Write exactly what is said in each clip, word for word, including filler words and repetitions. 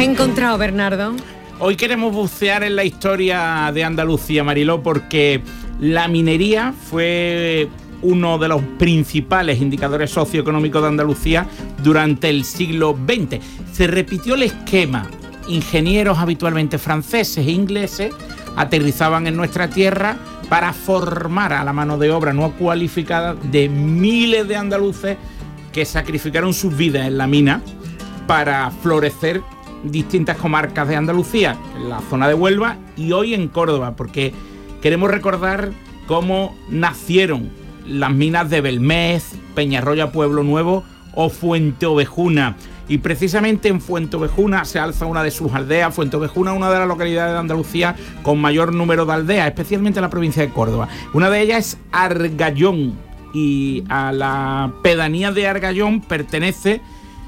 has encontrado, Bernardo? Hoy queremos bucear en la historia de Andalucía, Mariló, porque la minería fue uno de los principales indicadores socioeconómicos de Andalucía durante el siglo veinte. Se repitió el esquema. Ingenieros habitualmente franceses e ingleses aterrizaban en nuestra tierra para formar a la mano de obra no cualificada de miles de andaluces que sacrificaron sus vidas en la mina para florecer distintas comarcas de Andalucía, en la zona de Huelva y hoy en Córdoba, porque queremos recordar cómo nacieron las minas de Belmez, Peñarroya, Pueblo Nuevo o Fuenteovejuna. Y precisamente en Fuenteovejuna se alza una de sus aldeas. Fuenteovejuna es una de las localidades de Andalucía con mayor número de aldeas, especialmente en la provincia de Córdoba. Una de ellas es Argallón, y a la pedanía de Argallón pertenece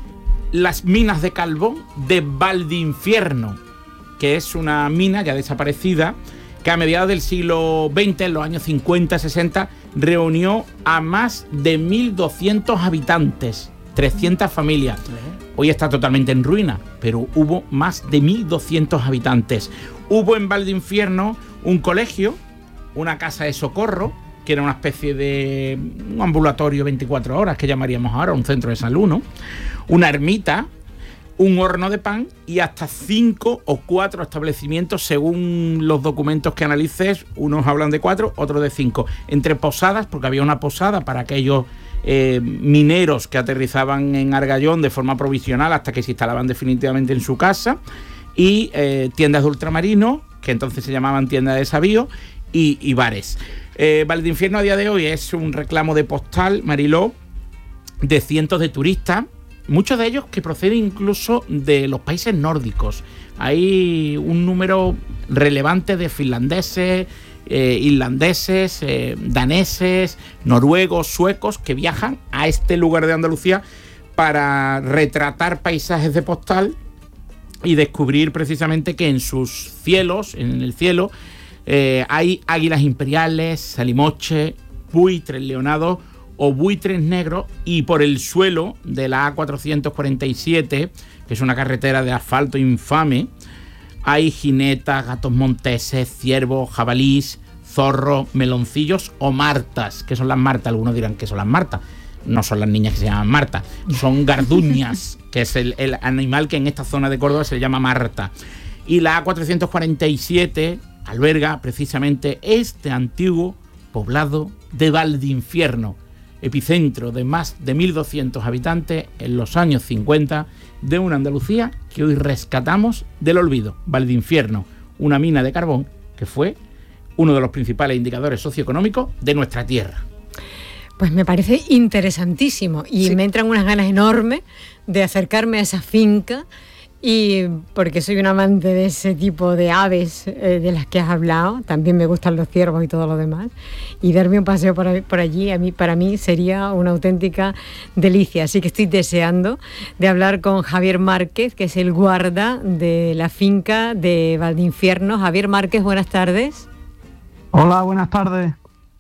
las minas de carbón de Valdinfierno, que es una mina ya desaparecida, que a mediados del siglo veinte, en los años cincuenta sesenta, reunió a más de mil doscientos habitantes, trescientas familias. Hoy está totalmente en ruina, pero hubo más de mil doscientos habitantes. Hubo en Valdinfierno un colegio, una casa de socorro, que era una especie de un ambulatorio veinticuatro horas, que llamaríamos ahora un centro de salud, ¿no? Una ermita, un horno de pan y hasta cinco o cuatro establecimientos, según los documentos que analices. Unos hablan de cuatro, otros de cinco. Entre posadas, porque había una posada para aquellos eh, mineros que aterrizaban en Argallón de forma provisional hasta que se instalaban definitivamente en su casa, y eh, tiendas de ultramarinos, que entonces se llamaban tiendas de savío, y, y bares. Eh, Valdinfierno a día de hoy es un reclamo de postal, Mariló, de cientos de turistas, muchos de ellos que proceden incluso de los países nórdicos. Hay un número relevante de finlandeses, eh, irlandeses, eh, daneses, noruegos, suecos, que viajan a este lugar de Andalucía para retratar paisajes de postal y descubrir precisamente que en sus cielos, en el cielo, eh, hay águilas imperiales, salimoches, buitres leonados o buitres negros, y por el suelo de la A cuatrocientos cuarenta y siete, que es una carretera de asfalto infame, hay jinetas, gatos monteses, ciervos, jabalís, zorros, meloncillos o martas. ¿Qué son las martas? Algunos dirán que son las martas. No son las niñas que se llaman Marta, son garduñas, que es el, el animal que en esta zona de Córdoba se le llama Marta. Y la A cuatrocientos cuarenta y siete alberga precisamente este antiguo poblado de Valdinfierno, epicentro de más de mil doscientos habitantes en los años cincuenta de una Andalucía que hoy rescatamos del olvido. Valdinfierno, una mina de carbón que fue uno de los principales indicadores socioeconómicos de nuestra tierra. Pues me parece interesantísimo y sí, me entran unas ganas enormes de acercarme a esa finca, y porque soy un amante de ese tipo de aves eh, de las que has hablado. También me gustan los ciervos y todo lo demás, y darme un paseo por, por allí a mí, para mí sería una auténtica delicia. Así que estoy deseando de hablar con Javier Márquez, que es el guarda de la finca de Valdinfierno. Javier Márquez, buenas tardes. Hola, buenas tardes.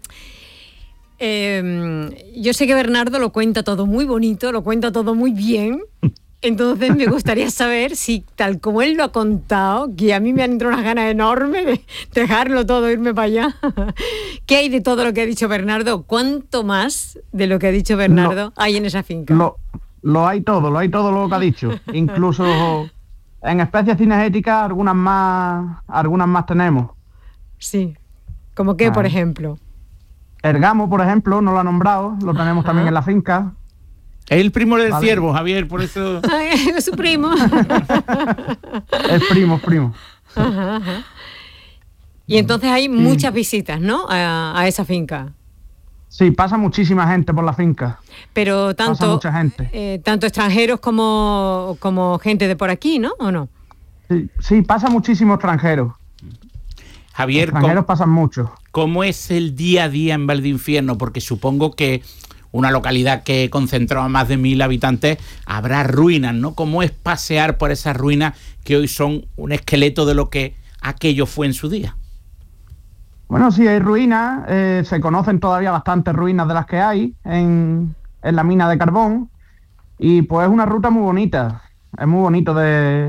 Eh, yo sé que Bernardo lo cuenta todo muy bonito, lo cuenta todo muy bien. Entonces me gustaría saber si, tal como él lo ha contado, que a mí me han entrado unas ganas enormes de dejarlo todo, irme para allá. ¿Qué hay de todo lo que ha dicho Bernardo? ¿Cuánto más de lo que ha dicho Bernardo no, hay en esa finca? Lo, lo hay todo, lo hay todo lo que ha dicho. Incluso en especies cinegéticas algunas más, algunas más tenemos. Sí. ¿Cómo qué, ah. por ejemplo? El gamo, por ejemplo, no lo ha nombrado, lo tenemos Ajá. también en la finca. Es el primo del vale. ciervo, Javier, por eso... Es su primo. Es primo, primo. Ajá, ajá. Y entonces hay muchas sí. visitas, ¿no? A, a esa finca. Sí, pasa muchísima gente por la finca. Pero tanto, pasa mucha gente. Eh, tanto extranjeros como, como gente de por aquí, ¿no? ¿O no? Sí, sí, pasa muchísimos extranjeros. Javier, extranjeros ¿cómo, pasan mucho. ¿Cómo es el día a día en Valdinfierno? Porque supongo que una localidad que concentró a más de mil habitantes, habrá ruinas, ¿no? ¿Cómo es pasear por esas ruinas que hoy son un esqueleto de lo que aquello fue en su día? Bueno, sí, hay ruinas, eh, se conocen todavía bastantes ruinas de las que hay en, en la mina de carbón, y pues es una ruta muy bonita, es muy bonito de,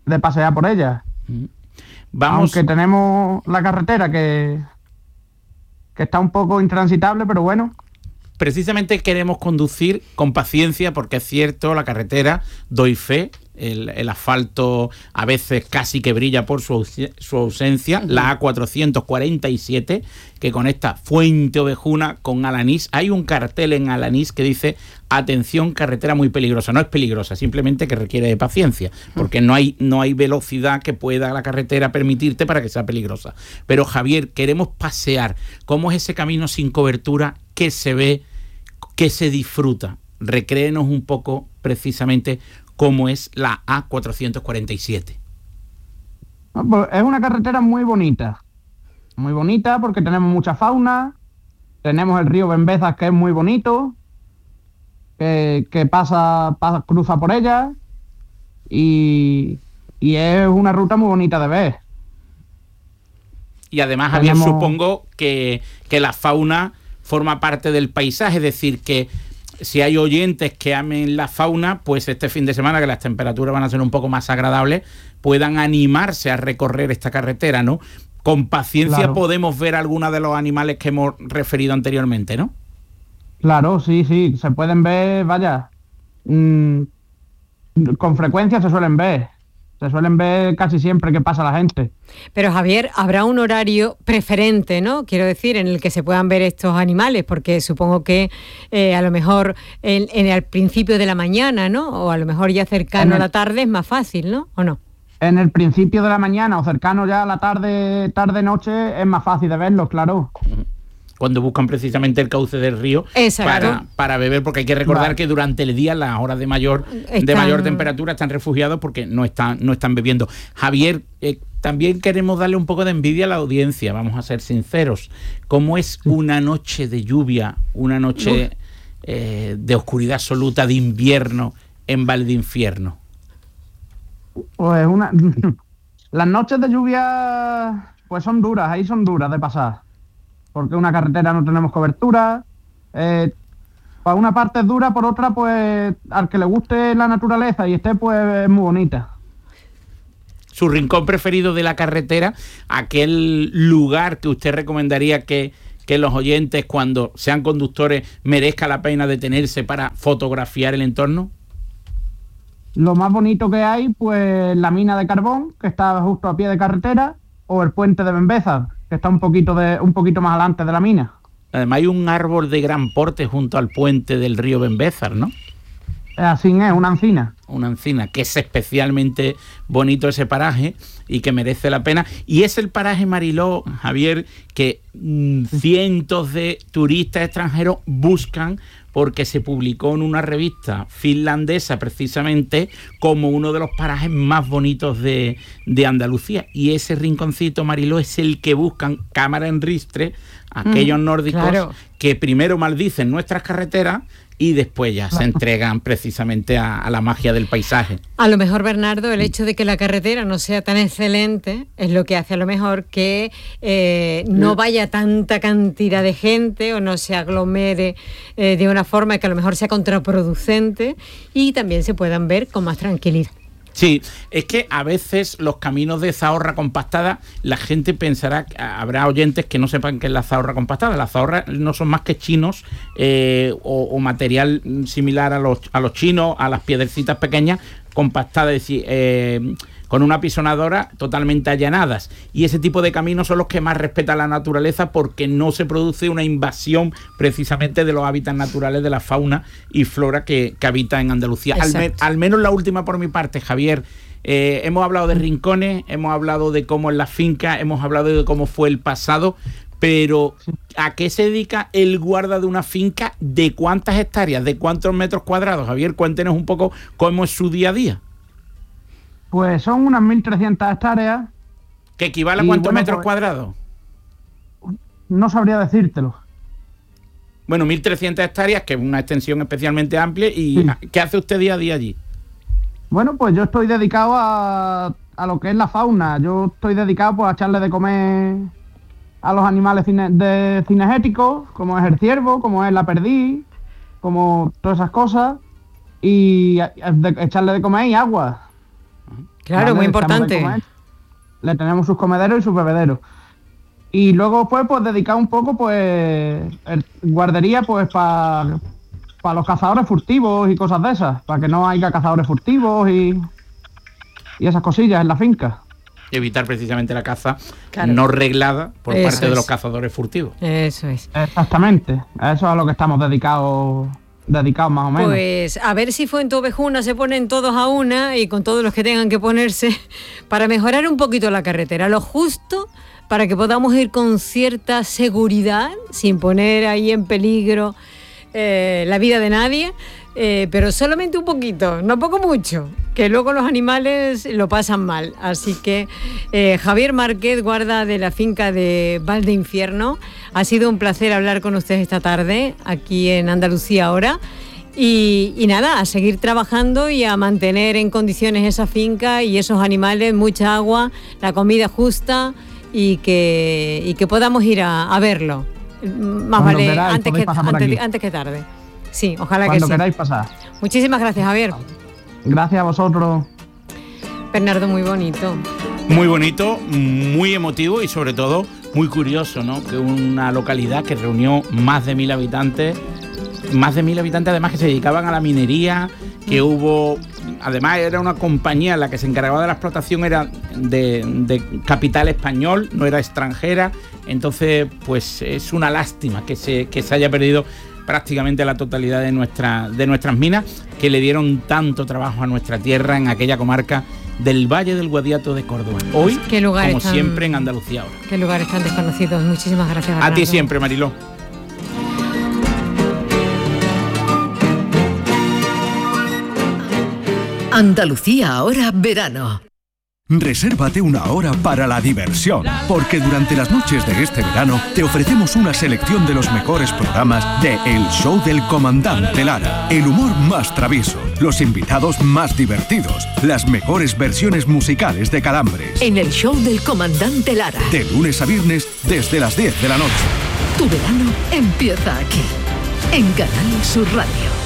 de pasear por ella. Vamos. Aunque tenemos la carretera que, que está un poco intransitable, pero bueno. Precisamente queremos conducir con paciencia, porque es cierto, la carretera, doy fe, el, el asfalto a veces casi que brilla por su, su ausencia. Uh-huh. La A cuatrocientos cuarenta y siete, que conecta Fuente Ovejuna con Alanís. Hay un cartel en Alanís que dice: atención, carretera muy peligrosa. No es peligrosa, simplemente que requiere de paciencia, porque no hay, no hay velocidad que pueda la carretera permitirte para que sea peligrosa. Pero Javier, queremos pasear. ¿Cómo es ese camino sin cobertura? ¿Qué se ve? ¿Qué se disfruta? Recréenos un poco precisamente cómo es la A cuatrocientos cuarenta y siete. Es una carretera muy bonita. Muy bonita porque tenemos mucha fauna. Tenemos el río Bembezas, que es muy bonito. Que, que pasa, pasa, cruza por ella. Y, y es una ruta muy bonita de ver. Y además, Javier, tenemos... supongo que, que la fauna forma parte del paisaje, es decir, que si hay oyentes que amen la fauna, pues este fin de semana, que las temperaturas van a ser un poco más agradables, puedan animarse a recorrer esta carretera, ¿no? Con paciencia, claro, podemos ver algunos de los animales que hemos referido anteriormente, ¿no? Claro, sí, sí, se pueden ver, vaya, mmm, con frecuencia se suelen ver. Se suelen ver casi siempre que pasa la gente. Pero Javier, habrá un horario preferente, ¿no? Quiero decir, en el que se puedan ver estos animales, porque supongo que eh, a lo mejor en, en el principio de la mañana, ¿no? O a lo mejor ya cercano el, a la tarde es más fácil, ¿no? ¿O no? En el principio de la mañana o cercano ya a la tarde, tarde-noche es más fácil de verlos, claro. Cuando buscan precisamente el cauce del río para, para beber, porque hay que recordar, vale, que durante el día las horas de mayor están... de mayor temperatura están refugiados porque no están, no están bebiendo. Javier, eh, también queremos darle un poco de envidia a la audiencia, vamos a ser sinceros. ¿Cómo es una noche de lluvia, una noche eh, de oscuridad absoluta de invierno en Valdeinfierno? Pues una... Las noches de lluvia pues son duras, ahí son duras de pasar. Porque una carretera no tenemos cobertura. Eh, por una parte es dura, por otra, pues, al que le guste la naturaleza y esté, pues, es muy bonita. Su rincón preferido de la carretera, aquel lugar que usted recomendaría que, que los oyentes, cuando sean conductores, merezca la pena detenerse para fotografiar el entorno. Lo más bonito que hay, pues, la mina de carbón, que está justo a pie de carretera, o el puente de Bembezas, que está un poquito de un poquito más adelante de la mina. Además hay un árbol de gran porte junto al puente del río Bembezas, ¿no? Así es, una encina. Una encina, que es especialmente bonito ese paraje y que merece la pena. Y es el paraje, Mariló, Javier, que mmm, cientos de turistas extranjeros buscan, porque se publicó en una revista finlandesa precisamente como uno de los parajes más bonitos de, de Andalucía. Y ese rinconcito, Mariló, es el que buscan cámara en ristre aquellos mm, nórdicos, claro, que primero maldicen nuestras carreteras y después ya se entregan precisamente a, a la magia del paisaje. A lo mejor, Bernardo, el hecho de que la carretera no sea tan excelente es lo que hace a lo mejor que eh, no vaya tanta cantidad de gente o no se aglomere eh, de una forma que a lo mejor sea contraproducente y también se puedan ver con más tranquilidad. Sí, es que a veces los caminos de zahorra compactada, la gente pensará, habrá oyentes que no sepan qué es la zahorra compactada. Las zahorras no son más que chinos eh, o, o material similar a los, a los chinos, a las piedrecitas pequeñas compactadas, es decir, eh, con una pisonadora totalmente allanadas. Y ese tipo de caminos son los que más respetan la naturaleza, porque no se produce una invasión precisamente de los hábitats naturales de la fauna y flora que, que habita en Andalucía. Al, me, al menos la última por mi parte, Javier. Eh, hemos hablado de rincones, hemos hablado de cómo es la finca, hemos hablado de cómo fue el pasado, pero ¿a qué se dedica el guarda de una finca? ¿De cuántas hectáreas? ¿De cuántos metros cuadrados? Javier, cuéntenos un poco cómo es su día a día. Pues son unas mil trescientas hectáreas. ¿Que equivale a cuántos bueno, metros pues, cuadrados? No sabría decírtelo. Bueno, mil trescientas hectáreas, que es una extensión especialmente amplia. ¿Y sí, qué hace usted día a día allí? Bueno, pues yo estoy dedicado a, a lo que es la fauna. Yo estoy dedicado pues, a echarle de comer a los animales cine, de cinegéticos, como es el ciervo, como es la perdiz, como todas esas cosas. Y a, a, de, echarle de comer y agua. Claro, ¿vale? muy Le echamos de importante. comer, le tenemos sus comederos y sus bebederos. Y luego pues, pues dedicar un poco, pues, el- guardería, pues, para pa los cazadores furtivos y cosas de esas, para que no haya cazadores furtivos y, y esas cosillas en la finca. Evitar precisamente la caza Claro. no reglada por Eso parte de es. los cazadores furtivos. Eso es. Exactamente, a eso es a lo que estamos dedicados, dedicados más o menos. Pues a ver si Fuenteovejuna se ponen todos a una y con todos los que tengan que ponerse para mejorar un poquito la carretera, lo justo para que podamos ir con cierta seguridad, sin poner ahí en peligro eh, la vida de nadie, eh, pero solamente un poquito, no poco mucho, que luego los animales lo pasan mal. Así que eh, Javier Márquez, guarda de la finca de Valdeinfierno, ha sido un placer hablar con ustedes esta tarde aquí en Andalucía Ahora. Y, y nada, a seguir trabajando y a mantener en condiciones esa finca y esos animales, mucha agua, la comida justa y que, y que podamos ir a, a verlo. Más Cuando vale queráis, antes que, podéis pasar por antes, aquí. antes que tarde. Sí, ojalá que Cuando sí. queráis pasar. Muchísimas gracias, Javier. Gracias a vosotros. Bernardo, muy bonito. Muy bonito, muy emotivo y sobre todo muy curioso, ¿no? Que una localidad que reunió más de mil habitantes, más de mil habitantes además que se dedicaban a la minería, que hubo, además era una compañía la que se encargaba de la explotación, era de, de capital español, no era extranjera, entonces pues es una lástima que se, que se haya perdido prácticamente la totalidad de, nuestra, de nuestras minas, que le dieron tanto trabajo a nuestra tierra en aquella comarca del Valle del Guadiato de Córdoba. Hoy, Qué lugares como tan- siempre, en Andalucía Ahora. Qué lugares tan desconocidos. Muchísimas gracias, A Bernardo. ti siempre, Mariló. Andalucía Ahora Verano. Resérvate una hora para la diversión, porque durante las noches de este verano te ofrecemos una selección de los mejores programas de El Show del Comandante Lara. El humor más travieso, los invitados más divertidos, las mejores versiones musicales de Calambres. En el show del Comandante Lara. De lunes a viernes desde las diez de la noche. Tu verano empieza aquí, en Canal Sur Radio.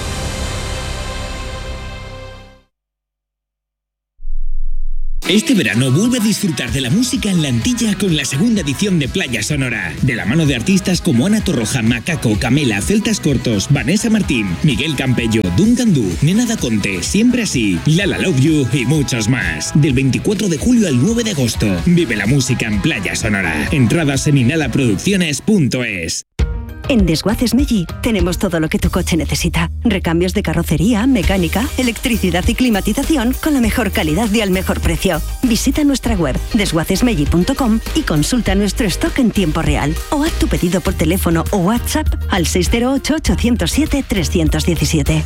Este verano vuelve a disfrutar de la música en la Antilla con la segunda edición de Playa Sonora, de la mano de artistas como Ana Torroja, Macaco, Camela, Celtas Cortos, Vanessa Martín, Miguel Campello, Duncan Du, Nena Da Conte, Siempre Así, Lala Love You y muchos más. Del veinticuatro de julio al nueve de agosto, vive la música en Playa Sonora. Entradas en inhalaproducciones punto es. En Desguaces Meggi tenemos todo lo que tu coche necesita. Recambios de carrocería, mecánica, electricidad y climatización con la mejor calidad y al mejor precio. Visita nuestra web desguaces meggi punto com y consulta nuestro stock en tiempo real. O haz tu pedido por teléfono o WhatsApp al seis cero ocho, ocho cero siete, tres uno siete.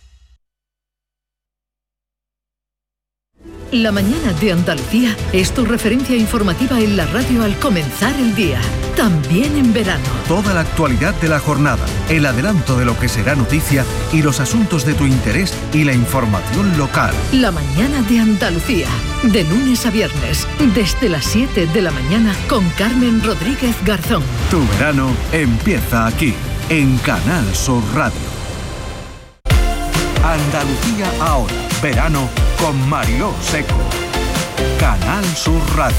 La mañana de Andalucía es tu referencia informativa en la radio al comenzar el día. También en verano. Toda la actualidad de la jornada, el adelanto de lo que será noticia y los asuntos de tu interés y la información local. La mañana de Andalucía. De lunes a viernes, desde las siete de la mañana con Carmen Rodríguez Garzón. Tu verano empieza aquí, en Canal Sur Radio. Andalucía Ahora, verano con Mariló Seco. Canal Sur Radio.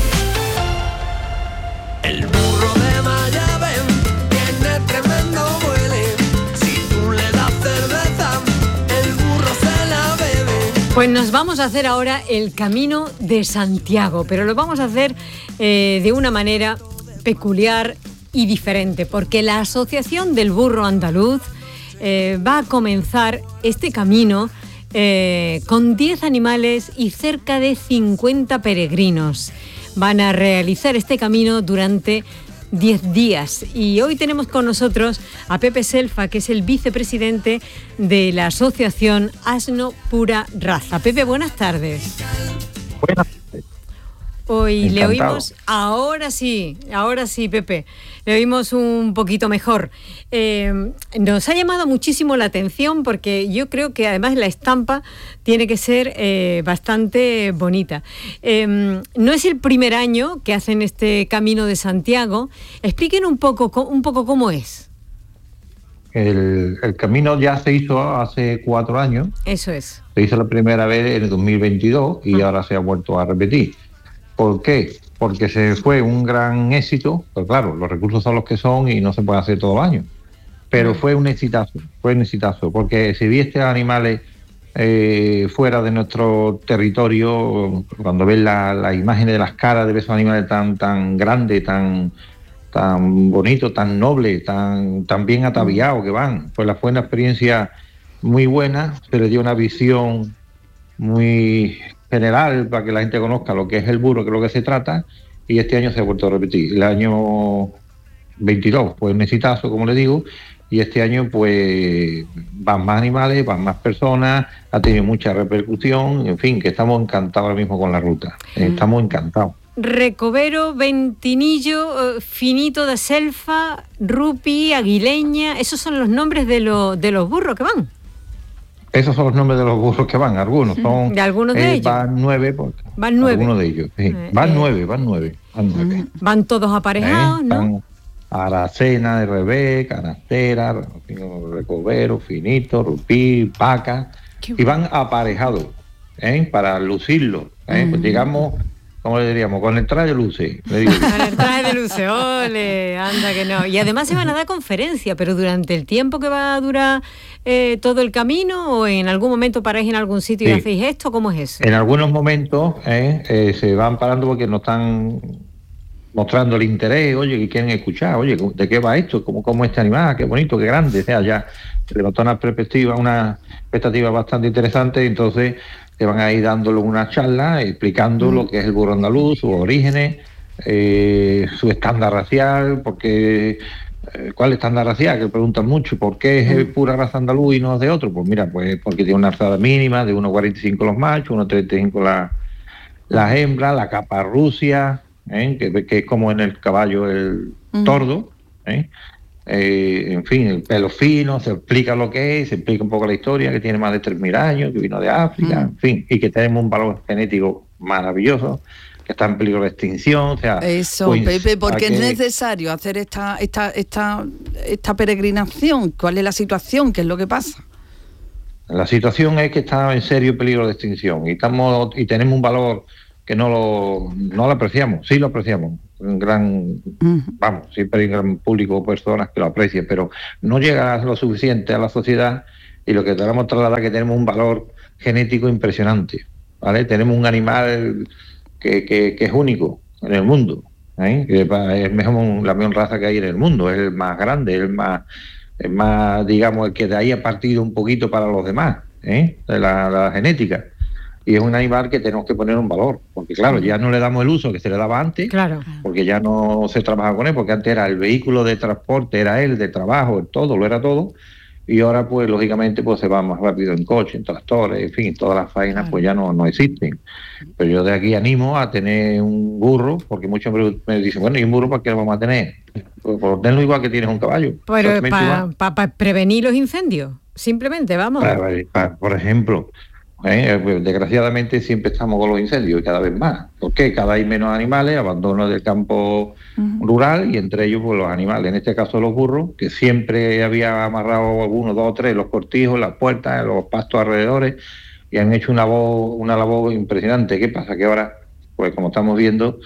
El burro de Mayabén tiene tremendo huele. Si tú le das cerveza, el burro se la bebe. Pues nos vamos a hacer ahora el Camino de Santiago, pero lo vamos a hacer eh, de una manera peculiar y diferente, porque la Asociación del Burro Andaluz eh, va a comenzar este camino eh, con diez animales y cerca de cincuenta peregrinos. Van a realizar este camino durante diez días. Y hoy tenemos con nosotros a Pepe Selfa, que es el vicepresidente de la asociación Asno Pura Raza. Pepe, buenas tardes. Buenas. Hoy le Encantado. oímos, ahora sí, ahora sí, Pepe, le oímos un poquito mejor. Eh, nos ha llamado muchísimo la atención porque yo creo que además la estampa tiene que ser eh, bastante bonita. Eh, no es el primer año que hacen este Camino de Santiago. Expliquen un poco, un poco cómo es. el, el camino ya se hizo hace cuatro años. Eso es. Se hizo la primera vez en el dos mil veintidós y Ah. ahora se ha vuelto a repetir. ¿Por qué? Porque se fue un gran éxito, pues claro, los recursos son los que son y no se puede hacer todo el año. Pero fue un exitazo, fue un exitazo, porque si viste animales eh, fuera de nuestro territorio, cuando ves la- las imágenes de las caras de esos animales tan tan grandes, tan tan bonitos, tan nobles, tan, tan bien ataviados que van, pues la fue una experiencia muy buena, se le dio una visión muy general para que la gente conozca lo que es el burro, que es lo que se trata, y este año se ha vuelto a repetir. El año veintidós fue un exitazo, como le digo, y este año pues van más animales, van más personas, ha tenido mucha repercusión, en fin, que estamos encantados ahora mismo con la ruta, estamos encantados. Recovero, Ventinillo, eh, Finito de Selfa, Rupi, Aguileña, esos son los nombres de, lo- de los burros que van. Esos son los nombres de los burros que van, algunos son... De algunos de eh, ellos. Van nueve, porque, Van nueve. algunos de ellos, sí. Eh, Van eh. nueve, van nueve, van nueve. Van todos aparejados, ¿eh? ¿no? Van Aracena de Revés, Canastera, Recovero, Finito, Rupí, Paca, y van aparejados, ¿eh? Para lucirlo, ¿eh? Pues digamos, ¿cómo le diríamos? Con el traje de luces, le digo yo. Con el traje de luce, ole, anda que no. Y además se van a dar conferencias, pero durante el tiempo que va a durar eh, todo el camino, o en algún momento paráis en algún sitio y Sí. hacéis esto, ¿cómo es eso? En algunos momentos ¿eh? Eh, se van parando porque nos están mostrando el interés, oye, que quieren escuchar, oye, ¿de qué va esto? ¿Cómo, cómo este animal? Qué bonito, qué grande. O sea, ya se levantó una perspectiva, una expectativa bastante interesante, entonces te van a ir dándole una charla explicando lo que es el burro andaluz, sus orígenes, eh, su estándar racial, porque eh, ¿cuál estándar racial? Que preguntan mucho, ¿por qué es eh, pura raza andaluz y no es de otro? Pues mira, pues porque tiene una alzada mínima de uno cuarenta y cinco los machos, uno treinta y cinco la, las hembras, la capa rusia, ¿eh? que, que es como en el caballo el tordo, ¿eh? Eh, en fin, el pelo fino, se explica lo que es, se explica un poco la historia, que tiene más de tres mil años, que vino de África, en fin, y que tenemos un valor genético maravilloso, que está en peligro de extinción, o sea... Eso, pues, Pepe, ¿por qué aquí- es necesario hacer esta, esta, esta, esta peregrinación? ¿Cuál es la situación? ¿Qué es lo que pasa? La situación es que está en serio peligro de extinción y estamos y tenemos un valor que no lo, no lo apreciamos, sí lo apreciamos, un gran, vamos, siempre hay un gran público de personas que lo aprecian, pero no llega lo suficiente a la sociedad y lo que tenemos que trasladar es que tenemos un valor genético impresionante, ¿vale? Tenemos un animal que, que, que es único en el mundo, ¿eh? Que pa- es mejor, la mejor raza que hay en el mundo, es el más grande, el más, el más, digamos, el que de ahí ha partido un poquito para los demás, ¿eh? De la, la genética. Y es un animal que tenemos que poner un valor, porque claro, ya no le damos el uso que se le daba antes, Claro. porque ya no se trabaja con él, porque antes era el vehículo de transporte, era él, de trabajo, el todo, lo era todo, y ahora pues lógicamente pues se va más rápido en coche, en tractores, en fin, todas las faenas pues ya no, no existen. Pero yo de aquí animo a tener un burro, porque muchos me, me dicen, bueno, ¿y un burro para qué lo vamos a tener? Pues por tenerlo igual que tienes un caballo. Pero exactamente igual. para prevenir los incendios, simplemente, vamos. Para- para- por ejemplo, ¿eh? Pues, desgraciadamente siempre estamos con los incendios y cada vez más. ¿Por qué? Cada vez hay menos animales, abandono del campo rural y entre ellos pues, los animales, en este caso los burros, que siempre había amarrado algunos, dos o tres, los cortijos, las puertas, los pastos alrededores y han hecho una labor, una labor impresionante. ¿Qué pasa? Que ahora, pues como estamos viendo,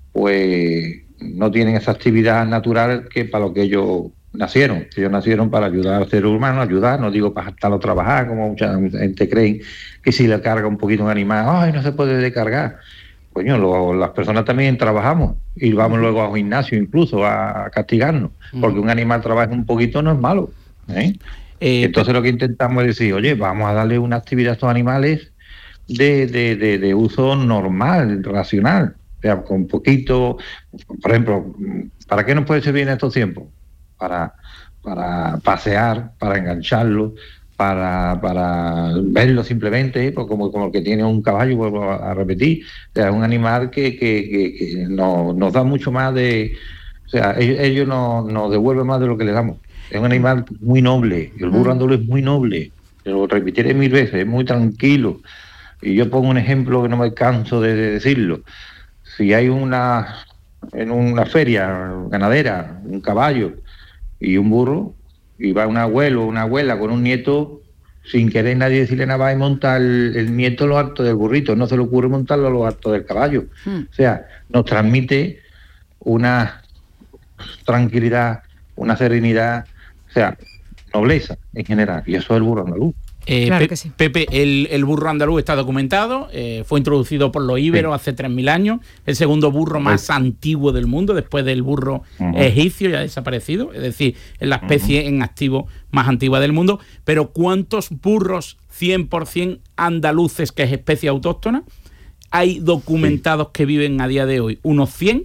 pues no tienen esa actividad natural que para lo que ellos nacieron. Ellos nacieron para ayudar al ser humano, ayudar, no digo para estarlo a trabajar, como mucha gente cree que si le carga un poquito un animal, ¡ay, no se puede descargar! Coño, lo- las personas también trabajamos y vamos luego a un gimnasio incluso a, a castigarnos, porque un animal trabaja un poquito no es malo, ¿eh? Entonces lo que intentamos es decir, oye, vamos a darle una actividad a estos animales de, de, de, de uso normal, racional, o sea, con poquito, por ejemplo, ¿para qué nos puede servir en estos tiempos? Para, para pasear, para engancharlo, para, para verlo simplemente, ¿eh? Pues como, como el que tiene un caballo, vuelvo a, a repetir, o sea, es un animal que, que, que, que no, nos da mucho más de, o sea, ellos, ellos nos, nos devuelven más de lo que le damos. Es un animal muy noble, el burro andaluz es muy noble, lo repetiré mil veces, es muy tranquilo. Y yo pongo un ejemplo que no me canso de, de decirlo. Si hay una, en una feria ganadera, un caballo y un burro, y va un abuelo o una abuela con un nieto, sin querer nadie decirle nada, va y monta el, el nieto lo harto del burrito, no se le ocurre montarlo a lo harto del caballo. Hmm. O sea, nos transmite una tranquilidad, una serenidad, o sea, nobleza en general, y eso es el burro andaluz. Eh, claro Pe que sí. Pepe, el, el burro andaluz está documentado, eh, fue introducido por los íberos sí. hace tres mil años, el segundo burro más sí. antiguo del mundo, después del burro uh-huh. egipcio, ya desaparecido, es decir, es la especie uh-huh. en activo más antigua del mundo. Pero ¿cuántos burros cien por ciento andaluces, que es especie autóctona, hay documentados sí. que viven a día de hoy? ¿Unos cien?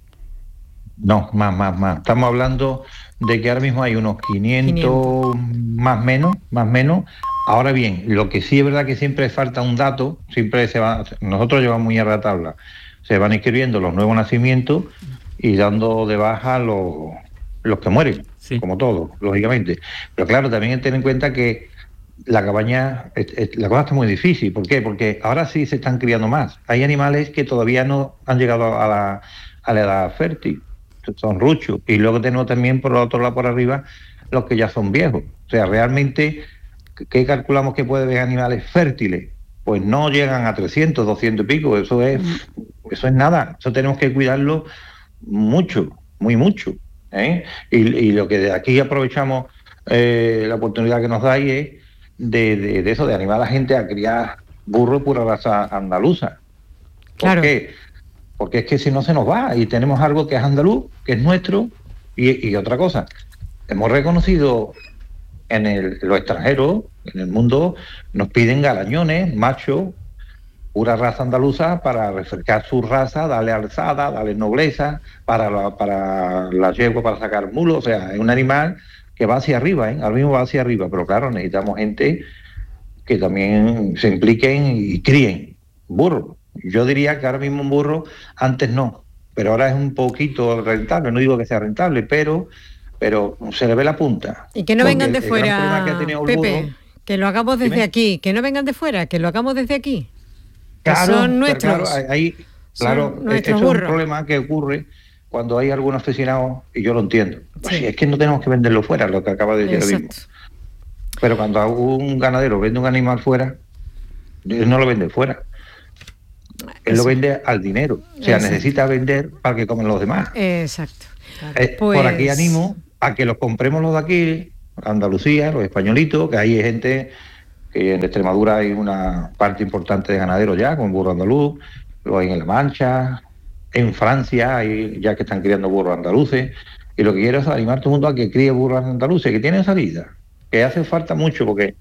No, más, más, más. Estamos hablando de que ahora mismo hay unos quinientos, quinientos. más menos, más menos. Ahora bien, lo que sí es verdad que siempre falta un dato, siempre se va, nosotros llevamos muy a la tabla, se van inscribiendo los nuevos nacimientos y dando de baja los, los que mueren, sí. como todos, lógicamente. Pero claro, también hay que tener en cuenta que la cabaña, es, es, la cosa está muy difícil. ¿Por qué? Porque ahora sí se están criando más. Hay animales que todavía no han llegado a la, a la edad fértil, son ruchos. Y luego tenemos también por el otro lado, por arriba, los que ya son viejos. O sea, realmente... ¿Qué calculamos que puede haber animales fértiles? Pues no llegan a trescientos, doscientos y pico, eso es, eso es nada, eso tenemos que cuidarlo mucho, muy mucho, ¿eh? Y, y lo que de aquí aprovechamos eh, la oportunidad que nos dais es de, de, de eso, de animar a la gente a criar burro pura raza andaluza. ¿Por claro. qué? Porque es que si no se nos va, y tenemos algo que es andaluz, que es nuestro, y, y otra cosa, hemos reconocido... En el, los extranjeros, en el mundo, nos piden galañones, machos, pura raza andaluza, para refrescar su raza, darle alzada, darle nobleza, para la, para la yegua, para sacar mulos. O sea, es un animal que va hacia arriba, ¿eh? Ahora mismo va hacia arriba, pero claro, necesitamos gente que también se impliquen y críen burro. Yo diría que ahora mismo un burro, antes no, pero ahora es un poquito rentable, no digo que sea rentable, pero... pero se le ve la punta. Y que no vengan de fuera, Pepe, burro, que lo hagamos desde ¿sí? aquí, que no vengan de fuera, que lo hagamos desde aquí. Claro, que son nuestros. Claro, hay, claro eso es un problema que ocurre cuando hay algún aficionado, y yo lo entiendo. Pues sí. Es que no tenemos que venderlo fuera, lo que acaba de decir ahora mismo. Pero cuando un ganadero vende un animal fuera, él no lo vende fuera. Él eso. lo vende al dinero. O sea, Exacto. necesita vender para que comen los demás. Exacto. Claro. Eh, pues... Por aquí animo a que los compremos los de aquí, Andalucía, los españolitos, que ahí hay gente, que en Extremadura hay una parte importante de ganaderos ya, con burro andaluz, lo hay en La Mancha, en Francia hay ya que están criando burros andaluces, y lo que quiero es animar a todo el mundo a que críe burros andaluces, que tienen salida, que hace falta mucho, porque...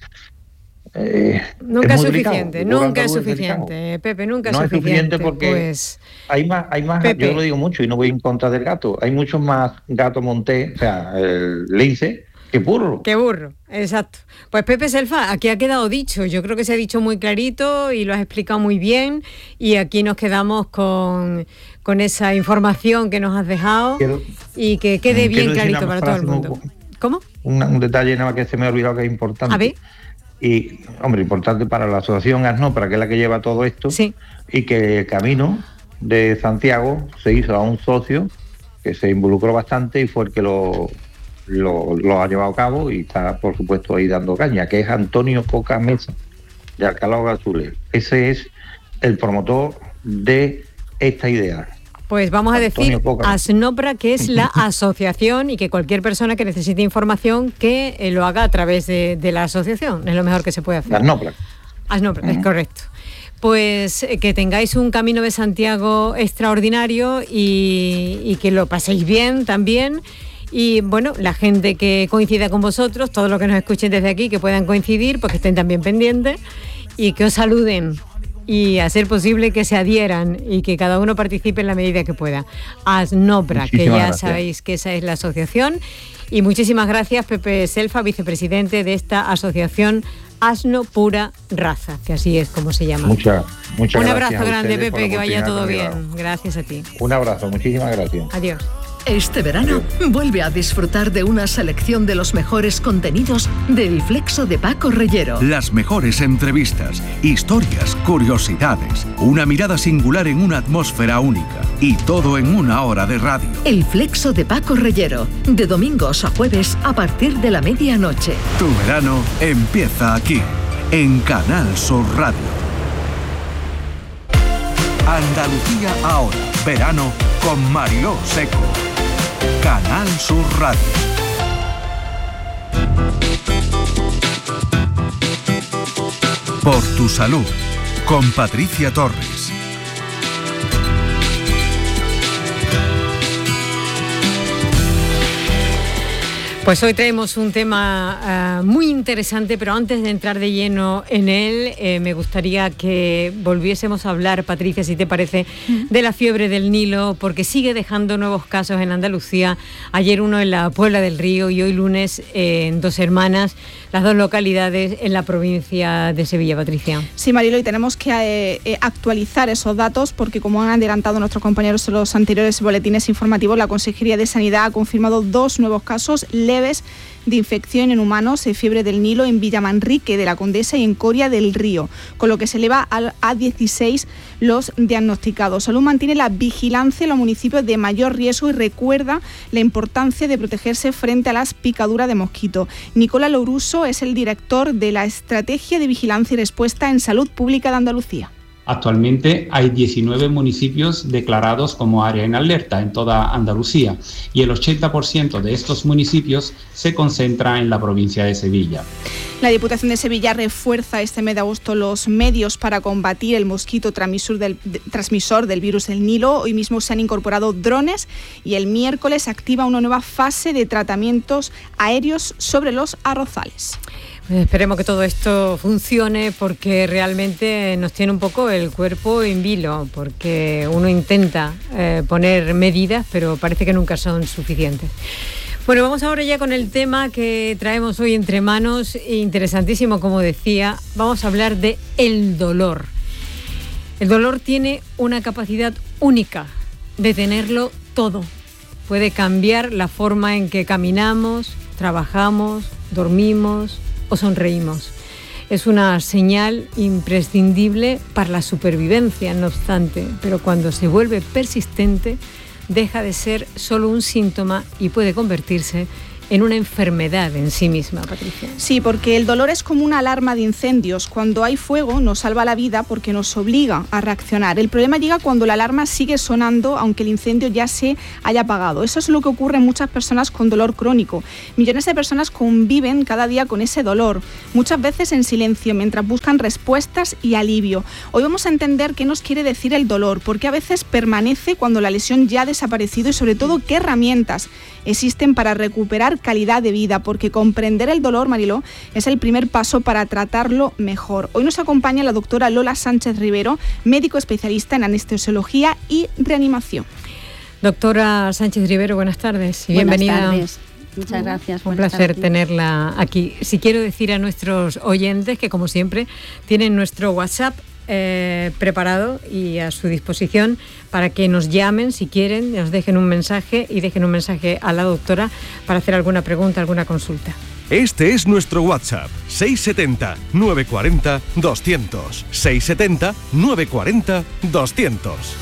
Eh, nunca es, es suficiente, delicado. nunca es suficiente, Pepe, nunca es no suficiente. No es suficiente porque pues, hay más, hay más Pepe. Yo lo digo mucho y no voy en contra del gato, hay muchos más gatos montés, o sea, el lince, que burro. Que burro, exacto. Pues Pepe Selfa, aquí ha quedado dicho, yo creo que se ha dicho muy clarito y lo has explicado muy bien, y aquí nos quedamos con, con esa información que nos has dejado quiero, y que quede bien clarito para todo el mundo. Un, ¿Cómo? Un, un detalle nada más que se me ha olvidado que es importante. A ver. Y, hombre, importante para la asociación ASNOPRA, que es la que lleva todo esto, sí. y que el camino de Santiago se hizo a un socio que se involucró bastante y fue el que lo, lo, lo ha llevado a cabo y está, por supuesto, ahí dando caña, que es Antonio Coca Mesa, de Alcalá de Azules. Ese es el promotor de esta idea. Pues vamos a decir ASNOPRA, que es la asociación, y que cualquier persona que necesite información que eh, lo haga a través de, de la asociación. Es lo mejor que se puede hacer. ASNOPRA. ASNOPRA, uh-huh. es correcto. Pues eh, que tengáis un Camino de Santiago extraordinario y, y que lo paséis bien también. Y bueno, la gente que coincida con vosotros, todos los que nos escuchen desde aquí, que puedan coincidir, pues que estén también pendientes y que os saluden. Y a ser posible que se adhieran y que cada uno participe en la medida que pueda. ASNOPRA, que ya gracias. Sabéis que esa es la asociación. Y muchísimas gracias, Pepe Selfa, vicepresidente de esta asociación Asno Pura Raza, que así es como se llama. Muchas, muchas Un gracias. abrazo grande, Pepe, que vaya todo bien. Gracias a ti. Un abrazo, muchísimas gracias. Adiós. Este verano, vuelve a disfrutar de una selección de los mejores contenidos del Flexo de Paco Reyero. Las mejores entrevistas, historias, curiosidades, una mirada singular en una atmósfera única y todo en una hora de radio. El Flexo de Paco Reyero, de domingos a jueves a partir de la medianoche. Tu verano empieza aquí, en Canal Sur Radio. Andalucía ahora, verano con Mariló Seco. Canal Sur Radio. Por tu salud, con Patricia Torres. Pues hoy traemos un tema uh, muy interesante, pero antes de entrar de lleno en él, eh, me gustaría que volviésemos a hablar, Patricia, si te parece, de la fiebre del Nilo, porque sigue dejando nuevos casos en Andalucía. Ayer uno en la Puebla del Río y hoy lunes eh, en Dos Hermanas, las dos localidades en la provincia de Sevilla, Patricia. Sí, Marilo, y tenemos que eh, actualizar esos datos porque, como han adelantado nuestros compañeros en los anteriores boletines informativos, la Consejería de Sanidad ha confirmado dos nuevos casos leves de infección en humanos de fiebre del Nilo en Villamanrique de la Condesa y en Coria del Río, con lo que se eleva a dieciséis los diagnosticados. Salud mantiene la vigilancia en los municipios de mayor riesgo y recuerda la importancia de protegerse frente a las picaduras de mosquito. Nicola Louruso es el director de la Estrategia de Vigilancia y Respuesta en Salud Pública de Andalucía. Actualmente hay diecinueve municipios declarados como área en alerta en toda Andalucía y el ochenta por ciento de estos municipios se concentra en la provincia de Sevilla. La Diputación de Sevilla refuerza este mes de agosto los medios para combatir el mosquito transmisor del, transmisor del virus del Nilo. Hoy mismo se han incorporado drones y el miércoles activa una nueva fase de tratamientos aéreos sobre los arrozales. Pues esperemos que todo esto funcione porque realmente nos tiene un poco el cuerpo en vilo, porque uno intenta eh, poner medidas, pero parece que nunca son suficientes. Bueno, vamos ahora ya con el tema que traemos hoy entre manos, interesantísimo, como decía. Vamos a hablar de el dolor. El dolor tiene una capacidad única de tenerlo todo. Puede cambiar la forma en que caminamos, trabajamos, dormimos o sonreímos. Es una señal imprescindible para la supervivencia, no obstante, pero cuando se vuelve persistente, deja de ser solo un síntoma y puede convertirse en una enfermedad en sí misma, Patricia. Sí, porque el dolor es como una alarma de incendios. Cuando hay fuego nos salva la vida porque nos obliga a reaccionar. El problema llega cuando la alarma sigue sonando aunque el incendio ya se haya apagado. Eso es lo que ocurre en muchas personas con dolor crónico. Millones de personas conviven cada día con ese dolor, muchas veces en silencio, mientras buscan respuestas y alivio. Hoy vamos a entender qué nos quiere decir el dolor, por qué a veces permanece cuando la lesión ya ha desaparecido y sobre todo qué herramientas existen para recuperar calidad de vida, porque comprender el dolor, Mariló, es el primer paso para tratarlo mejor. Hoy nos acompaña la doctora Lola Sánchez Rivero, médico especialista en anestesiología y reanimación. Doctora Sánchez Rivero, buenas tardes y buenas bienvenida. Tardes. Muchas gracias. Un placer tenerla aquí. Si quiero decir a nuestros oyentes que, como siempre, tienen nuestro WhatsApp Eh, preparado y a su disposición para que nos llamen si quieren, nos dejen un mensaje y dejen un mensaje a la doctora para hacer alguna pregunta, alguna consulta. Este es nuestro WhatsApp, seis siete cero, nueve cuatro cero, doscientos, seis siete cero, nueve cuatro cero, doscientos.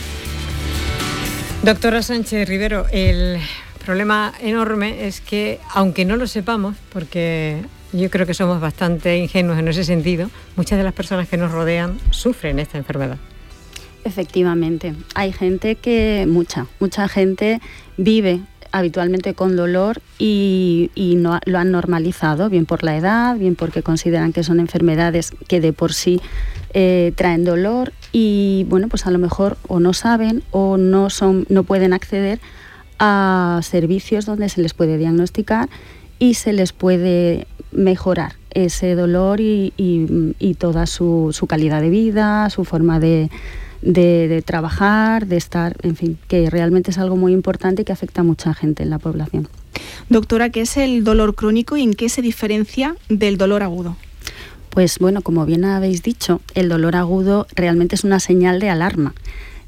Doctora Sánchez Rivero, el problema enorme es que, aunque no lo sepamos, porque yo creo que somos bastante ingenuos en ese sentido, muchas de las personas que nos rodean sufren esta enfermedad. Efectivamente, hay gente que, mucha, mucha gente vive habitualmente con dolor y, y no, lo han normalizado, bien por la edad, bien porque consideran que son enfermedades que de por sí eh, traen dolor y, bueno, pues a lo mejor o no saben o no, son, no pueden acceder a servicios donde se les puede diagnosticar y se les puede mejorar ese dolor y, y, y toda su, su calidad de vida, su forma de, de, de trabajar, de estar, en fin, que realmente es algo muy importante y que afecta a mucha gente en la población. Doctora, ¿qué es el dolor crónico y en qué se diferencia del dolor agudo? Pues bueno, como bien habéis dicho, el dolor agudo realmente es una señal de alarma.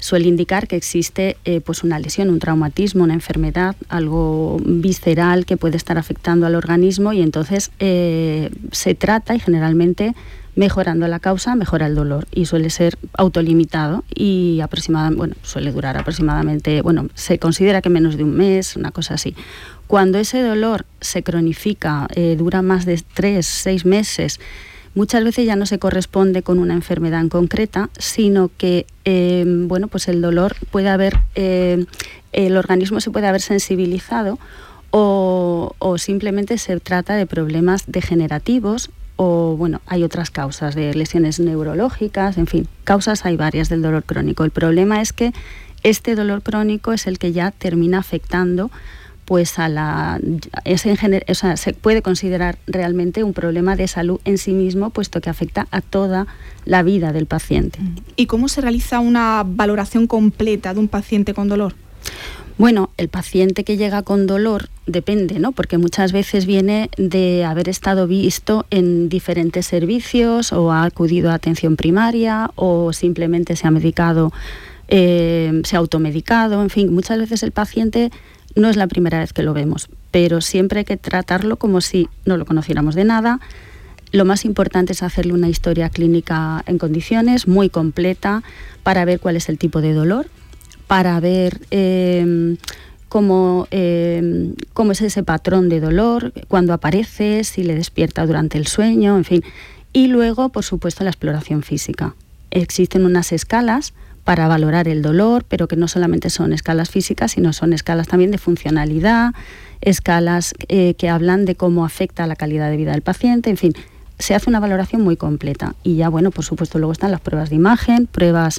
suele indicar que existe eh, pues una lesión, un traumatismo, una enfermedad, algo visceral que puede estar afectando al organismo, y entonces eh, se trata, y generalmente mejorando la causa mejora el dolor, y suele ser autolimitado y aproximadamente, bueno, suele durar aproximadamente, bueno, se considera que menos de un mes, una cosa así. Cuando ese dolor se cronifica, eh, dura más de tres, seis meses, muchas veces ya no se corresponde con una enfermedad en concreta, sino que eh, bueno, pues el dolor puede haber, eh, el organismo se puede haber sensibilizado, o, o simplemente se trata de problemas degenerativos, o bueno, hay otras causas de lesiones neurológicas, en fin, causas hay varias del dolor crónico. El problema es que este dolor crónico es el que ya termina afectando pues a la es en gener, o sea, se puede considerar realmente un problema de salud en sí mismo, puesto que afecta a toda la vida del paciente. ¿Y cómo se realiza una valoración completa de un paciente con dolor? Bueno, el paciente que llega con dolor depende, ¿no? Porque muchas veces viene de haber estado visto en diferentes servicios, o ha acudido a atención primaria, o simplemente se ha medicado, eh, se ha automedicado, en fin, muchas veces el paciente no es la primera vez que lo vemos, pero siempre hay que tratarlo como si no lo conociéramos de nada. Lo más importante es hacerle una historia clínica en condiciones, muy completa, para ver cuál es el tipo de dolor, para ver eh, cómo, eh, cómo es ese patrón de dolor, cuándo aparece, si le despierta durante el sueño, en fin. Y luego, por supuesto, la exploración física. Existen unas escalas para valorar el dolor, pero que no solamente son escalas físicas, sino son escalas también de funcionalidad, escalas eh, que hablan de cómo afecta la calidad de vida del paciente, en fin, se hace una valoración muy completa. Y ya, bueno, por supuesto, luego están las pruebas de imagen, pruebas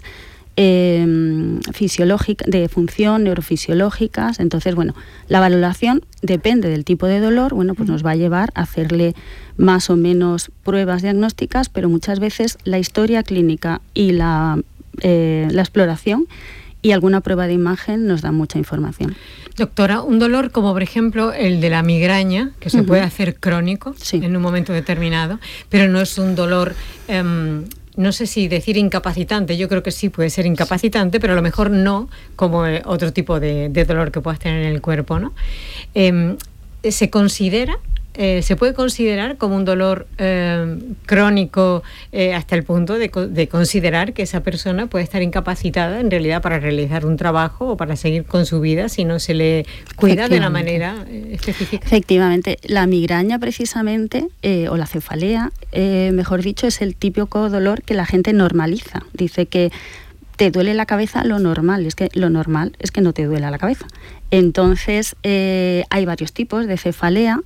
eh, fisiológicas, de función, neurofisiológicas. Entonces, bueno, la valoración depende del tipo de dolor, bueno, pues nos va a llevar a hacerle más o menos pruebas diagnósticas, pero muchas veces la historia clínica y la Eh, la exploración y alguna prueba de imagen nos da mucha información. Doctora, un dolor como por ejemplo el de la migraña, que se uh-huh. puede hacer crónico sí. en un momento determinado, pero no es un dolor, eh, no sé si decir incapacitante, yo creo que sí puede ser incapacitante, pero a lo mejor no como otro tipo de, de dolor que puedas tener en el cuerpo, ¿no? Eh, ¿se considera Eh, ¿Se puede considerar como un dolor eh, crónico eh, hasta el punto de, de considerar que esa persona puede estar incapacitada en realidad para realizar un trabajo o para seguir con su vida si no se le cuida de una manera eh, específica? Efectivamente, la migraña precisamente, eh, o la cefalea, eh, mejor dicho, es el típico dolor que la gente normaliza. Dice que te duele la cabeza, lo normal es que lo normal es que no te duela la cabeza. Entonces eh, hay varios tipos de cefalea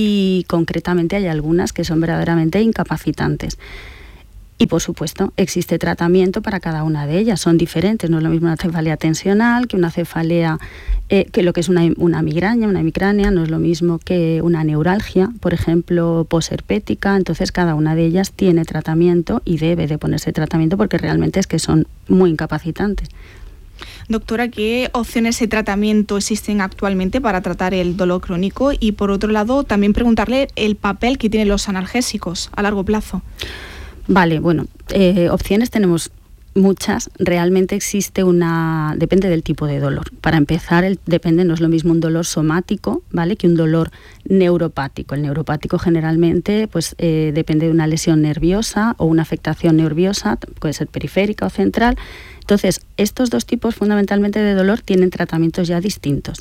y concretamente hay algunas que son verdaderamente incapacitantes. Y por supuesto existe tratamiento para cada una de ellas, son diferentes, no es lo mismo una cefalea tensional que una cefalea, eh, que lo que es una, una migraña, una hemicrania, no es lo mismo que una neuralgia, por ejemplo, posherpética. Entonces cada una de ellas tiene tratamiento y debe de ponerse tratamiento porque realmente es que son muy incapacitantes. Doctora, ¿qué opciones de tratamiento existen actualmente para tratar el dolor crónico? Y por otro lado, también preguntarle el papel que tienen los analgésicos a largo plazo. Vale, bueno, eh, opciones tenemos muchas. Realmente existe una... depende del tipo de dolor. Para empezar, el, depende, no es lo mismo un dolor somático, ¿vale?, que un dolor neuropático. El neuropático generalmente pues eh, depende de una lesión nerviosa o una afectación nerviosa, puede ser periférica o central. Entonces, estos dos tipos fundamentalmente de dolor tienen tratamientos ya distintos.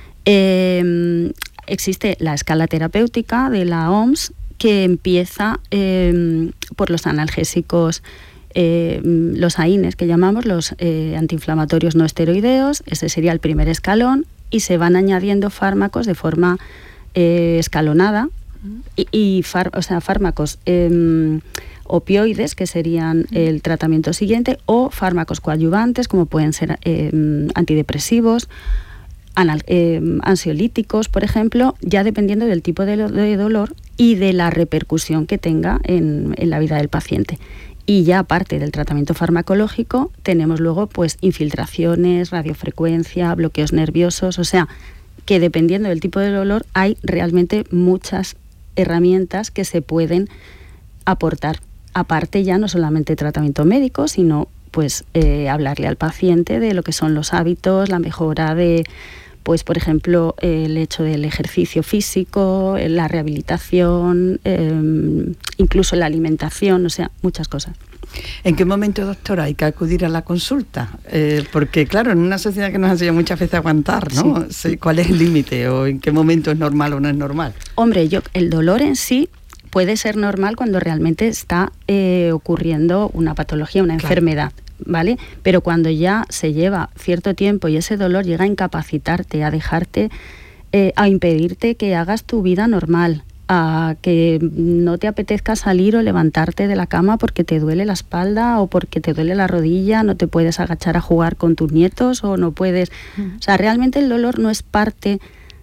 Eh, existe la escala terapéutica de la O M S, que empieza eh, por los analgésicos, eh, los A I N E S que llamamos, los eh, antiinflamatorios no esteroideos. Ese sería el primer escalón, y se van añadiendo fármacos de forma eh, escalonada, y, y far, o sea, fármacos eh, opioides, que serían el tratamiento siguiente, o fármacos coadyuvantes, como pueden ser eh, antidepresivos, Anal, eh, ansiolíticos, por ejemplo, ya dependiendo del tipo de, de dolor y de la repercusión que tenga en, en la vida del paciente. Y ya aparte del tratamiento farmacológico, tenemos luego pues infiltraciones, radiofrecuencia, bloqueos nerviosos, o sea, que dependiendo del tipo de dolor hay realmente muchas herramientas que se pueden aportar. Aparte ya no solamente tratamiento médico, sino pues pues eh, hablarle al paciente de lo que son los hábitos, la mejora de, pues por ejemplo, el hecho del ejercicio físico, la rehabilitación, eh, incluso la alimentación, o sea, muchas cosas. ¿En qué momento, doctora, hay que acudir a la consulta? Eh, porque, claro, en una sociedad que nos enseña muchas veces a aguantar, ¿no? Sí. ¿Cuál es el límite o en qué momento es normal o no es normal? Hombre, yo el dolor en sí puede ser normal cuando realmente está eh, ocurriendo una patología, una claro. enfermedad, ¿vale? Pero cuando ya se lleva cierto tiempo y ese dolor llega a incapacitarte, a dejarte, eh, a impedirte que hagas tu vida normal, a que no te apetezca salir o levantarte de la cama porque te duele la espalda o porque te duele la rodilla, no te puedes agachar a jugar con tus nietos o no puedes... Mm. O sea, realmente el dolor no es parte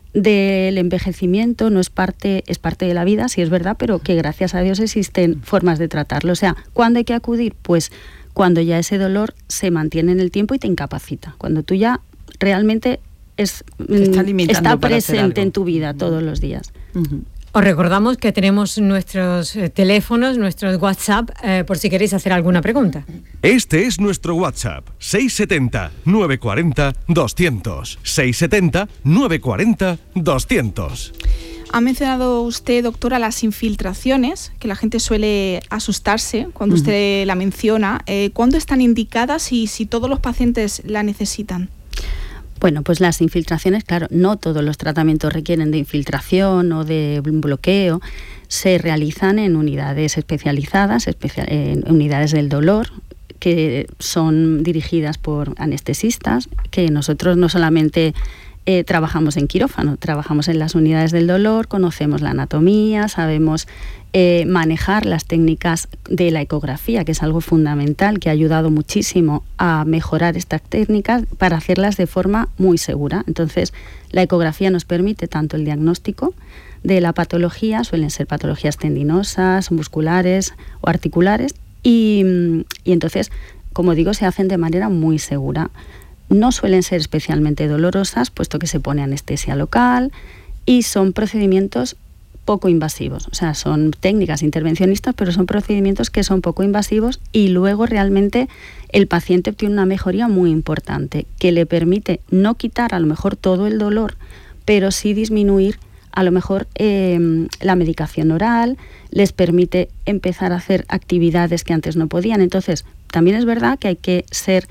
del envejecimiento, no es parte, es parte de la vida, sí es verdad, pero que gracias a Dios existen formas de tratarlo. O sea, ¿cuándo hay que acudir? Pues cuando ya ese dolor se mantiene en el tiempo y te incapacita. Cuando tú ya realmente es, está, está presente en tu vida todos los días. Uh-huh. Os recordamos que tenemos nuestros eh, teléfonos, nuestros WhatsApp, eh, por si queréis hacer alguna pregunta. Este es nuestro WhatsApp, seis siete cero, nueve cuatro cero, doscientos. seis siete cero, nueve cuatro cero, doscientos. Ha mencionado usted, doctora, las infiltraciones, que la gente suele asustarse cuando uh-huh. usted la menciona. Eh, ¿Cuándo están indicadas y si todos los pacientes la necesitan? Bueno, pues las infiltraciones, claro, no todos los tratamientos requieren de infiltración o de bloqueo. Se realizan en unidades especializadas, especia- en unidades del dolor, que son dirigidas por anestesistas, que nosotros no solamente eh, trabajamos en quirófano, trabajamos en las unidades del dolor, conocemos la anatomía, sabemos eh, manejar las técnicas de la ecografía, que es algo fundamental, que ha ayudado muchísimo a mejorar estas técnicas para hacerlas de forma muy segura. Entonces, la ecografía nos permite tanto el diagnóstico de la patología, suelen ser patologías tendinosas, musculares o articulares, y, y entonces, como digo, se hacen de manera muy segura. No suelen ser especialmente dolorosas, puesto que se pone anestesia local y son procedimientos poco invasivos. O sea, son técnicas intervencionistas, pero son procedimientos que son poco invasivos y luego realmente el paciente obtiene una mejoría muy importante que le permite no quitar a lo mejor todo el dolor, pero sí disminuir a lo mejor eh, la medicación oral, les permite empezar a hacer actividades que antes no podían. Entonces, también es verdad que hay que ser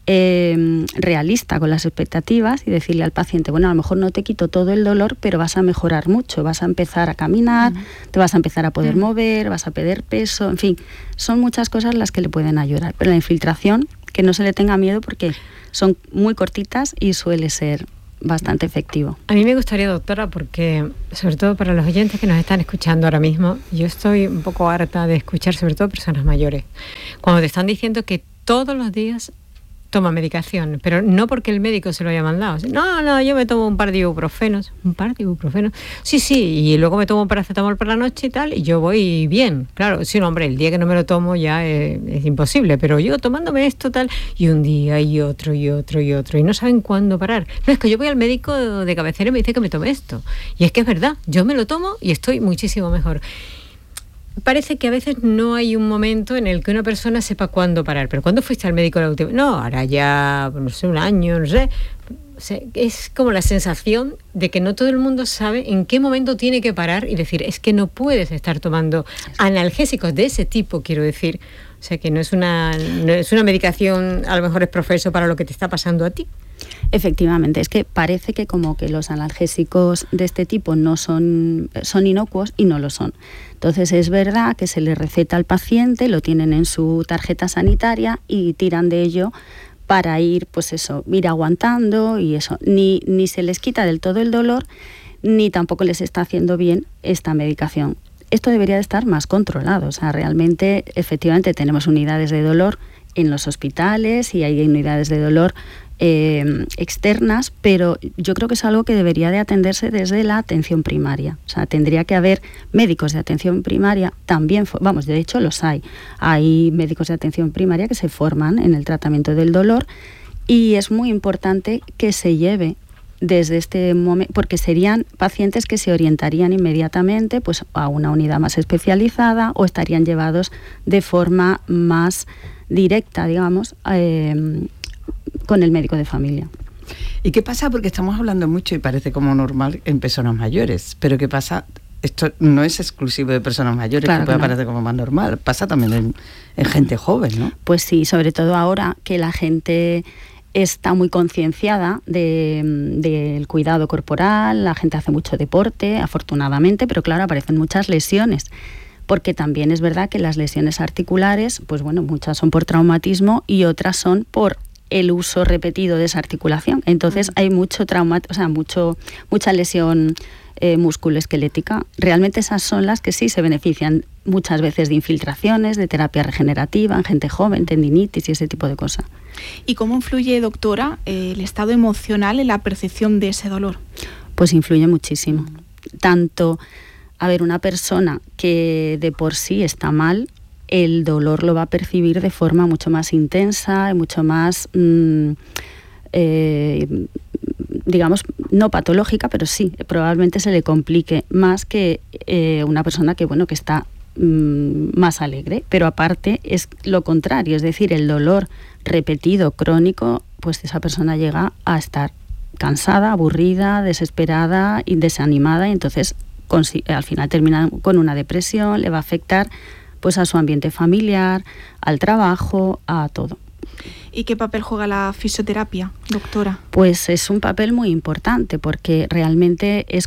Eh, realista con las expectativas y decirle al paciente, bueno, a lo mejor no te quito todo el dolor, pero vas a mejorar mucho, vas a empezar a caminar, uh-huh. te vas a empezar a poder uh-huh. mover, vas a perder peso, en fin, son muchas cosas las que le pueden ayudar. Pero la infiltración, que no se le tenga miedo porque son muy cortitas y suele ser bastante efectivo. A mí me gustaría, doctora, porque sobre todo para los oyentes que nos están escuchando ahora mismo, yo estoy un poco harta de escuchar, sobre todo personas mayores, cuando te están diciendo que todos los días toma medicación, pero no porque el médico se lo haya mandado. No, no, yo me tomo un par de ibuprofenos. ¿Un par de ibuprofenos? Sí, sí, y luego me tomo un paracetamol por la noche y tal, y yo voy bien. Claro, sí, no, hombre, el día que no me lo tomo ya es, es imposible, pero yo tomándome esto tal, y un día y otro y otro y otro, y no saben cuándo parar. No, es que yo voy al médico de cabecera y me dice que me tome esto. Y es que es verdad, yo me lo tomo y estoy muchísimo mejor. Parece que a veces no hay un momento en el que una persona sepa cuándo parar. Pero ¿cuándo fuiste al médico la última? No, ahora ya, no sé, un año, no sé. O sea, es como la sensación de que no todo el mundo sabe en qué momento tiene que parar y decir, es que no puedes estar tomando analgésicos de ese tipo, quiero decir. O sea, que no es una, no es una medicación, a lo mejor es profeso para lo que te está pasando a ti. Efectivamente, es que parece que como que los analgésicos de este tipo no son, son inocuos y no lo son. Entonces es verdad que se le receta al paciente, lo tienen en su tarjeta sanitaria y tiran de ello para ir, pues eso, ir aguantando y eso. Ni, ni se les quita del todo el dolor, ni tampoco les está haciendo bien esta medicación. Esto debería de estar más controlado. O sea, realmente, efectivamente, tenemos unidades de dolor en los hospitales y hay unidades de dolor Eh, externas, pero yo creo que es algo que debería de atenderse desde la atención primaria. O sea, tendría que haber médicos de atención primaria también, vamos, de hecho los hay. Hay médicos de atención primaria que se forman en el tratamiento del dolor y es muy importante que se lleve desde este momento, porque serían pacientes que se orientarían inmediatamente pues a una unidad más especializada o estarían llevados de forma más directa, digamos, eh, con el médico de familia. ¿Y qué pasa? Porque estamos hablando mucho y parece como normal en personas mayores, pero ¿qué pasa? Esto no es exclusivo de personas mayores, claro, que puede que no. parecer como más normal, pasa también en, en gente joven, ¿no? Pues sí, sobre todo ahora que la gente está muy concienciada de, del cuidado corporal, la gente hace mucho deporte, afortunadamente, pero claro, aparecen muchas lesiones, porque también es verdad que las lesiones articulares, pues bueno, muchas son por traumatismo y otras son por el uso repetido de esa articulación. Entonces hay mucho trauma, o sea, mucho, mucha lesión eh, musculoesquelética. Realmente esas son las que sí se benefician muchas veces de infiltraciones, de terapia regenerativa en gente joven, tendinitis y ese tipo de cosas. ¿Y cómo influye, doctora, eh, el estado emocional en la percepción de ese dolor? Pues influye muchísimo. Tanto, a ver, una persona que de por sí está mal, el dolor lo va a percibir de forma mucho más intensa y mucho más, mmm, eh, digamos, no patológica, pero sí, probablemente se le complique más que eh, una persona que, bueno, que está mmm, más alegre. Pero aparte es lo contrario, es decir, el dolor repetido, crónico, pues esa persona llega a estar cansada, aburrida, desesperada y desanimada, y entonces al final termina con una depresión, le va a afectar pues a su ambiente familiar, al trabajo, a todo. ¿Y qué papel juega la fisioterapia, doctora? Pues es un papel muy importante porque realmente es